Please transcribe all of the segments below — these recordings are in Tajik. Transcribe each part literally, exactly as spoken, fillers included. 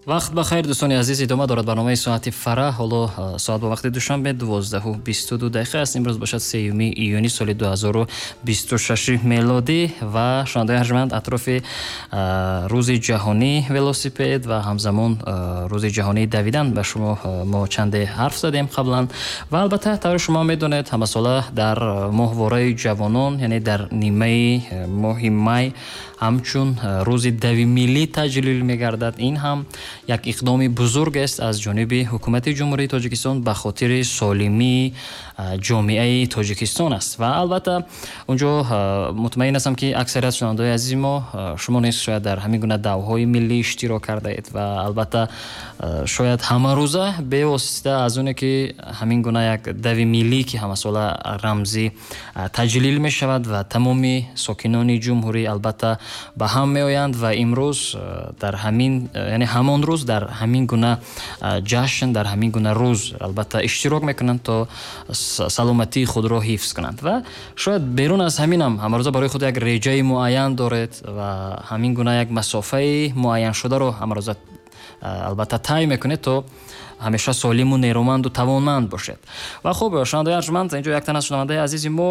вақт ба хайр дӯстони азиз, идома дорад барномаи соати фараҳ. ҳоло соат ба вақти душанбе дувоздаҳу бисту ду дақиқа аст. имрӯз бошад сеюми июни соли дуҳазору бисту шаш мелодӣ ва шунавандаи арҷманд атрофи рӯзи ҷаҳонии велосипед ва ҳамзамон рӯзи ҷаҳонии давидан ба шумо мо чанде ҳарф задем қаблан. ва албатта таври шумо медонед ҳамасола дар моҳвораи ҷавонон, яъне дар нимаи моҳи май ҳамчун рӯзи дави миллӣ таҷлил мегардад. ин ҳам як иқдоми бузург аст аз ҷониби ҳукумати ҷумҳурии Тоҷикистон ба хотири солимии ҷомеаи Тоҷикистон аст. ва албатта унҷо мутмаин ҳастам ки аксарият шунавандаҳои азизи мо шумо низ шояд дар ҳамин гуна давҳои миллӣ иштирок кардаед ва албатта шояд ҳамарӯза бевосита аз оне ки ҳамин гуна як дави миллӣ ки ҳамасола рамзӣ таҷлил мешавад ва тамоми сокинони ҷумҳурӣ албатта ба ҳам меоянд ва имрӯз дар ҳамин яъне ҳамон рӯз дар ҳамин гуна ҷашн, дар ҳамин гуна рӯз албатта иштирок мекунанд то саломатии худро ҳифз кунанд. ва шояд берун аз ҳаминам ҳамарӯза барои худ як реҷаи муайян доред ва ҳамин гуна як масофаи муайяншударо ҳамарӯза албатта тай мекунед то ҳамеша солиму нерӯманду тавонманд бошед. ва хуб шунавандаи арҷманд, инҷо як тан аз шунавандаи азизи мо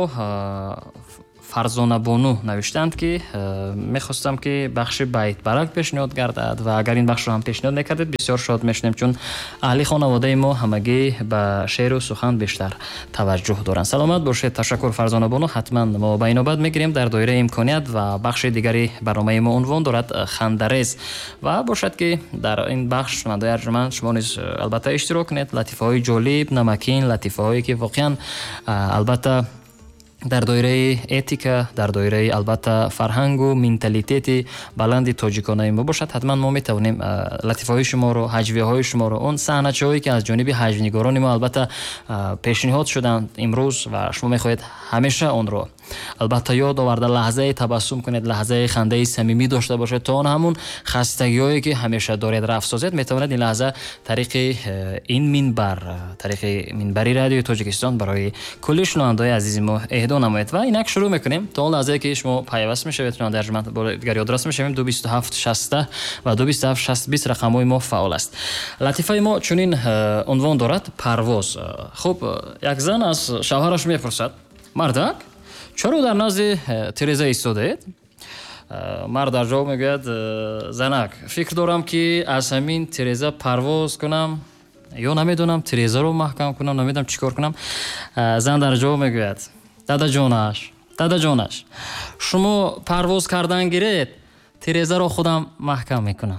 Фарзона Бону навиштанд ки мехостам ки бахши байтбарак пешниҳод гардад ва агар ин бахшро ҳам пешниҳод мекардед бисёр шод мешунем, чун аҳли хонаводаи мо ҳамагӣ ба шеъру сухан бештар таваҷҷӯҳ доранд. Саломат бошед. Ташаккур Фарзона Бону. ҳатман мо ба инобат мегирем дар доираи имконият. ва бахши дигари барномаи мо унвон дорад хандарез. ва бошад ки дар ин бахш шунавандаи арҷманд шумо низ албатта иштирок кунед. латифаҳои ҷолиб, намакин, латифаҳое ки воқеан албатта дар доираи этика, дар доираи албатта фарҳангу менталитети баланди тоҷиконаи мо бошад. ҳатман мо метавонем латифаҳои шуморо, ҳаҷвияҳои шуморо, он саҳначаҳое ки аз ҷониби ҳаҷвнигорони мо албатта пешниҳод шуданд имрӯз ва шумо мехоҳед ҳамеша онро албатта ёд оварда лаҳзаи табассум кунед, лаҳзаи хандаи самимӣ дошта бошед, то он ҳамун хастагиҳое ки ҳамеша доред рафт созед метавонад ин лаҳза тариқи ин минбар, тариқи минбари радиои Тоҷикистон барои кулли шунавандаҳои азизи мо эҳдо намоед. ва инак шурӯъ мекунем. то он лаҳзае ки шумо пайваст мешавед шунавандаи арҷманд, дигар ёдрас мешавем. ду бисту ҳафт шаста ва ду бисту ҳафт шаст бист рақамҳои мо фаъол аст. латифаи мо чунин унвон дорад: парвоз. хуб, як зан аз шавҳараш мепурсад: мардак, чаро дар назди тиреза истодаед? Мард дар ҷавоб мегӯяд: занак, фикр дорам ки аз ҳамин тиреза парвоз кунам, ё намедонам тирезаро маҳкам кунам, намедонам чӣ кор кунам. Зан дар ҷавоб мегӯяд: дадаҷонаш, дадаҷонаш, шумо парвоз кардан гиред, тирезаро худам маҳкам мекунам.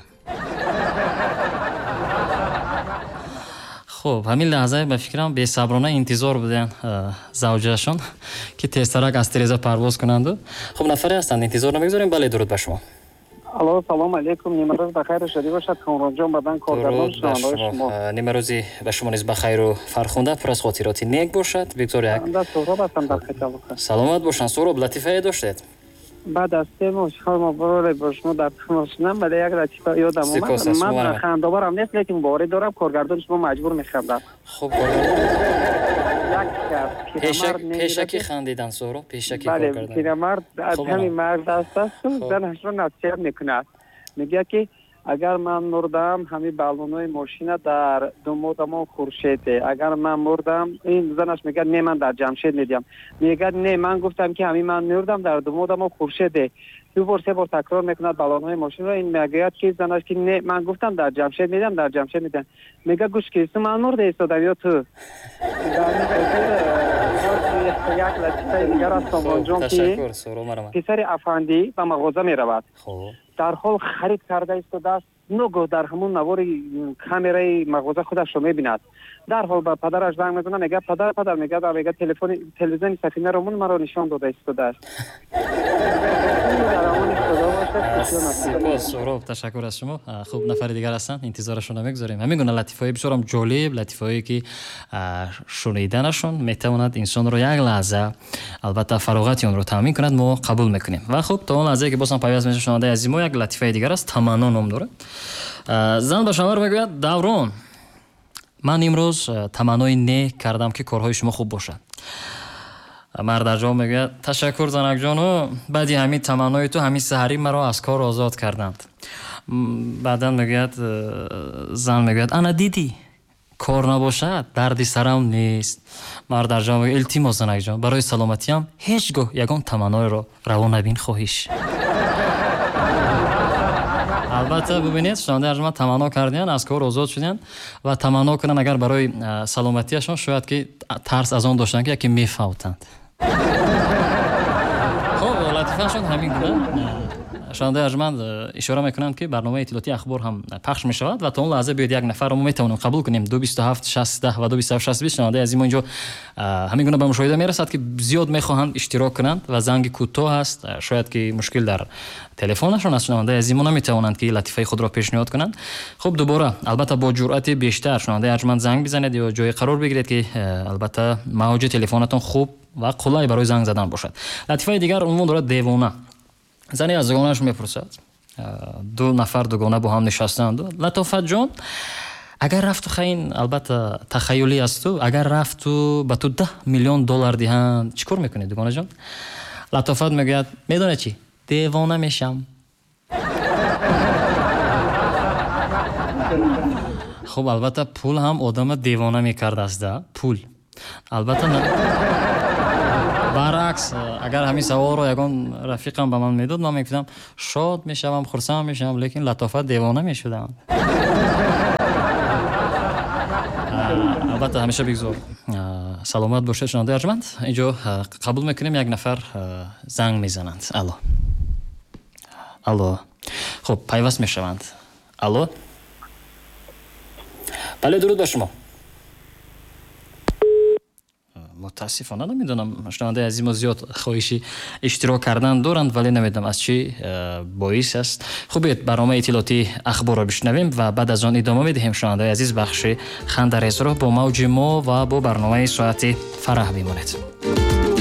хуб, ҳамин лаҳза ба фикрам бесаброна интизор буданд завҷашон ки тезтарак аз тиреза парвоз кунанду. хуб, нафаре ҳастанд, интизор намегузорем. бале, дуруд ба шумо. алло, салом алейкум. нимарӯз ба хайру шадӣ бошад. камронҷон бадан коргардон шунавандаҳои шумо. нимарӯзи ба шумо низ ба хайру фархунда, пур аз хотироти нек бошад. бигзор як Сӯроб ҳастам дар Хачалука. саломат бошанд. Сӯроб, латифае доштед? баъд аз се моҳ шомо бори бо шумо дар тамошидам, вале як латифа ёдам омад. ман хандоварам нест, лекин боварӣ дорам коргардон шумо маҷбур механдад. хуб, пешакӣ хандидан Сӯроб, пешакӣ кор кардан. бале, пирамард аз ҳамин мард аст, занашро насиҳат мекунад. мегӯяд ки агар ман мурдам, ҳамин баллонои мошина дар думодамо хуршеде. агар ман мурдам, ин занаш мегӯяд не, ман дар ҷамшед медиям. мегӯяд не, ман гуфтам ки ҳамин ман мурдам дар думодамо хуршеде. ду бор се бор такрор мекунад баллонои мошинро. ин мегӯяд ки занаш ки не, ман гуфтам дар ҷамшед медиям, дар ҷамшед медиям. мегӯяд гӯш ки су ман мурда истодам ё ту. як латифаи дигар аст камронҷон ки писари афандӣ ба мағоза меравад. дар ҳол харид карда истодааст. ногоҳ дар ҳамон навори камераи мағоза худашро мебинад. дар ҳол ба падараш занг мезанад, мегӯяд падар падар, мегӯяд мегӯяд телефони телевизиони Сафинаро мун маро нишон дода истодааст. сипос Сӯроб, ташаккур аз шумо. хуб, нафари дигар ҳастанд, интизорашонро мегузорем. ҳамин гуна латифаҳои бисёрам ҷолиб, латифаҳое ки шуниданашон метавонад инсонро як лаҳза албатта фароғати онро таъмин кунад, мо қабул мекунем. ва хуб, то он лаҳзае ки бозам пайваст мешавад шунавандаи азизи мо, як латифаи дигар аст, таманно ном дорад. зан ба шавҳар мегӯяд: даврон, ман имрӯз таманнои не кардам ки корҳои шумо хуб бошад. مرد در جواب میگه تشکر زنک جانو، بعدی همین تمنای تو همین سحری مرا از کار آزاد کردند. баъдан мегӯяд зан мегӯяд ана дидӣ кор набошад дарди сарам нест. Мардар ҷон мегӯяд илтимос занакҷон барои саломатиам ҳеҷ гоҳ ягон таманноиро раво набин хоҳиш. албатта бубинед шунавандаи арҷуманд таманно кардиян аз кор озод шудиян ва таманно кунанд агар барои саломатиашон шояд ки тарс аз он доштанд ки яке мефавтанд. хоб латифаашон ҳамин гуна шунавандаи арҷуманд ишора мекунанд ки барномаи иттилоотии ахбор ҳам пахш мешавад ва то он лаҳза биёд як нафарро мо метавонем қабул кунем ду бисту ҳафт шастдаҳ ва ду бисту ҳафт шастбист шунавандаи азиз мо инҷо ҳамин гуна ба мушоҳида мерасад ки зиёд мехоҳанд иштирок кунанд ва занги кӯтоҳ аст. шояд ки мушкил дар телефонашон аст. шунавандаи азиз мо наметавонанд ки латифаи худро пешниҳод кунанд. хуб дубора албатта бо ҷуръати бештар шунавандаи арҷуманд занг бизанед ё ҷое қарор бигиред ки албатта мавҷи телефонатон хуб ва қулай барои занг задан бошад. латифаи дигар унвон дорад девона. зани аз дугонааш мепурсад ду нафар дугона бо ҳам нишастанду латофат ҷон агар рафту хаин албатта тахаюлӣ асту агар рафту ба ту даҳ миллион доллар диҳанд чӣ кор мекунед дугонаҷон? латофат мегӯяд медона чӣ девона мешам. хуб албатта пул ҳам одама девона мекардааст да пул албатта баръакс агар ҳамин саволро ягон рафиқам ба ман медод ман мегуфтам шод мешавам хурсанд мешавам лекин латофат девона мешудам. албатта ҳамеша бигзор саломат бошед шунавандаи арҷуманд. инҷо қабул мекунем як нафар занг мезананд. алло алло хуб пайваст мешаванд. алло бале дуруд ба шумо. мутаассифона намедонам шунавандаи азиз мо зиёд хоҳиши иштирок кардан доранд вале намедонам аз чӣ боис аст. хубед барномаи иттилоотии ахборро бишнавем ва баъд аз он идома медиҳем. шунавандаи азиз бахши хандарезро бо мавҷи мо ва бо барномаи соати фараҳ бимонед.